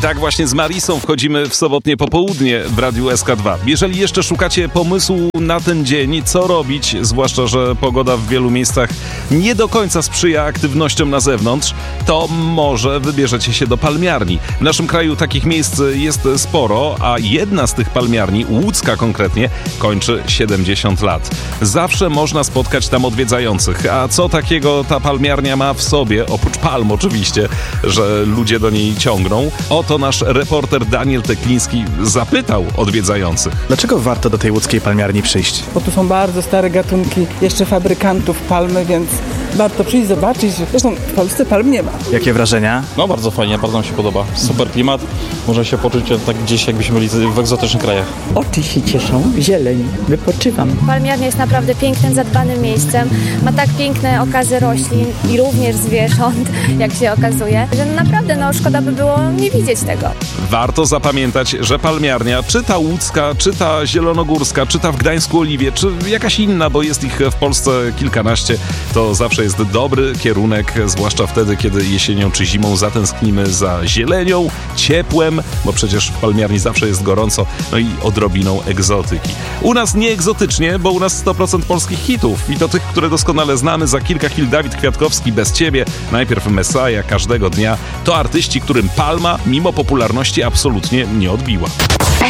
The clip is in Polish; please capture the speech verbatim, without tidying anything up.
tak właśnie z Marisą wchodzimy w sobotnie popołudnie w Radiu S K dwa. Jeżeli jeszcze szukacie pomysłu na ten dzień, co robić, zwłaszcza że pogoda w wielu miejscach nie do końca sprzyja aktywnościom na zewnątrz, to może wybierzecie się do palmiarni. W naszym kraju takich miejsc jest sporo, a jedna z tych palmiarni, łódzka konkretnie, kończy siedemdziesiąt lat. Zawsze można spotkać tam odwiedzających. A co takiego ta palmiarnia ma w sobie, oprócz palm oczywiście, że ludzie do niej ciągną? Oto nasz reporter Daniel Tekliński zapytał odwiedzających. Dlaczego warto do tej łódzkiej palmiarni przyjść? Bo tu są bardzo stare gatunki jeszcze fabrykantów palmy, więc warto przyjść, zobaczyć. Zresztą w Polsce palm nie ma. Jakie wrażenia? No bardzo fajnie, bardzo nam się podoba. Super klimat, można się poczuć tak gdzieś jakbyśmy byli w egzotycznych krajach. Oczy się cieszą, zieleń, wypoczywam. Palmiarnia jest naprawdę pięknym, zadbanym miejscem. Ma tak piękne okazy roślin i również zwierząt, jak się okazuje, że naprawdę no, szkoda by było nie widzieć tego. Warto zapamiętać, że palmiarnia, czy ta łódzka, czy ta zielonogórska, czy ta w Gdańsku Oliwie, czy jakaś inna, bo jest ich w Polsce kilkanaście, to zawsze jest dobry kierunek, zwłaszcza wtedy, kiedy jesienią czy zimą zatęsknimy za zielenią, ciepłem, bo przecież w palmiarni zawsze jest gorąco, no i odrobiną egzotyki. U nas nie egzotycznie, bo u nas sto procent polskich hitów i to tych, które doskonale znamy. Za kilka chwil Dawid Kwiatkowski, Bez Ciebie, najpierw Messiah, Każdego dnia. To artyści, którym palma, mimo popularności, absolutnie nie odbiła.